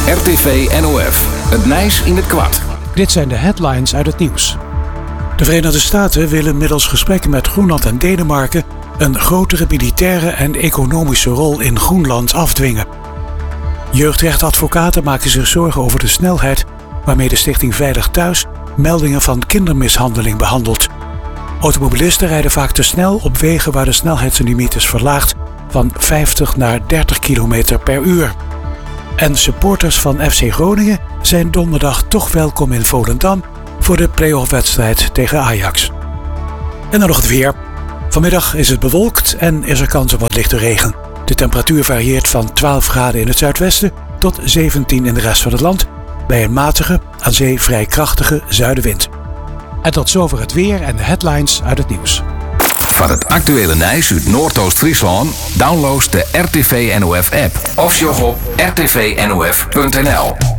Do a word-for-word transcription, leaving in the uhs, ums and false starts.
R T V N O F. Het Nijs in het kwart. Dit zijn de headlines uit het nieuws. De Verenigde Staten willen middels gesprekken met Groenland en Denemarken een grotere militaire en economische rol in Groenland afdwingen. Jeugdrechtadvocaten maken zich zorgen over de snelheid waarmee de Stichting Veilig Thuis meldingen van kindermishandeling behandelt. Automobilisten rijden vaak te snel op wegen waar de snelheidslimiet is verlaagd van vijftig naar dertig kilometer per uur. En supporters van F C Groningen zijn donderdag toch welkom in Volendam voor de play-off-wedstrijd tegen Ajax. En dan nog het weer. Vanmiddag is het bewolkt en is er kans op wat lichte regen. De temperatuur varieert van twaalf graden in het zuidwesten tot zeventien in de rest van het land, bij een matige, aan zee vrij krachtige zuidenwind. En tot zover het weer en de headlines uit het nieuws. Van het actuele Nijs uit Noordoost-Friesland download de R T V N O F app of sjog op r t v n o f punt n l.